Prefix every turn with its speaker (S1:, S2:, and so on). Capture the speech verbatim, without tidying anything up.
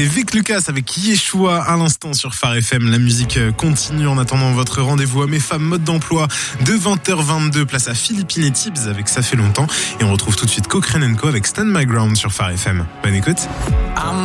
S1: C'était Vic Lucas avec Yeshua à l'instant sur Phare F M. La musique continue en attendant votre rendez-vous Hommes et Femmes mode d'emploi de vingt heures vingt-deux. Place à Philippine et Tibbs avec Ça fait longtemps. Et on retrouve tout de suite Cochrane and Co avec Stand My Ground sur Phare F M. Bonne écoute.